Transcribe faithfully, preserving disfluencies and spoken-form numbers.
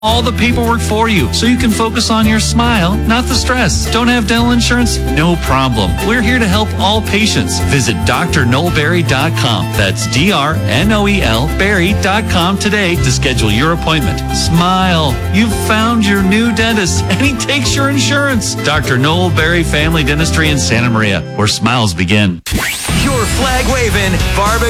all the paperwork for you so you can focus on your smile, not the stress. Don't have dental insurance? No problem. We're here to help all patients. Visit D R Noel Berry dot com. That's D R N O E L Berry dot com today to schedule your appointment. Smile. You've found your new dentist and he takes your insurance. Doctor Noel Berry Family Dentistry in Santa Maria, where smiles begin. Your flag waving, barbecue.